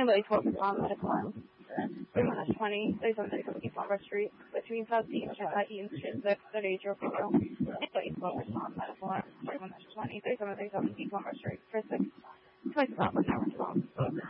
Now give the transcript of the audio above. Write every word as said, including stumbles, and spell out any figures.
Ambulance twelve Palm Medical Line. thirty-one twenty, thirty-seven thirty-seven East Lombard Street, between South East and Eaton Street, six thirty-eight Palm Medical Line. thirty-one twenty, thirty-seven thirty-seven East Lombard Street, for six twenty-seven Palm.